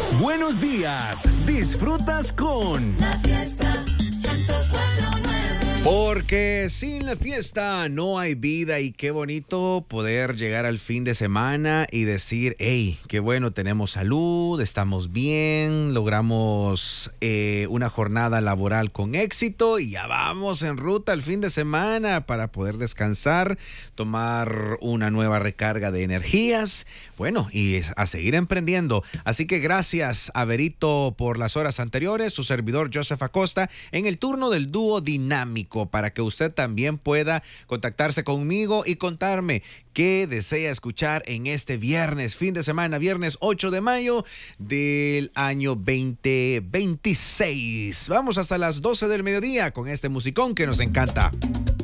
Buenos días, disfrutas con La Fiesta 104.9. Porque sin la fiesta no hay vida y qué bonito poder llegar al fin de semana y decir, hey, qué bueno, tenemos salud, estamos bien, logramos una jornada laboral con éxito y ya vamos en ruta al fin de semana para poder descansar, tomar una nueva recarga de energías, bueno, y a seguir emprendiendo. Así que gracias a Verito por las horas anteriores, su servidor Joseph Acosta, en el turno del dúo dinámico, para que usted también pueda contactarse conmigo y contarme qué desea escuchar en este viernes, fin de semana, viernes 8 de mayo del año 2026. Vamos hasta las 12 del mediodía con este musicón que nos encanta.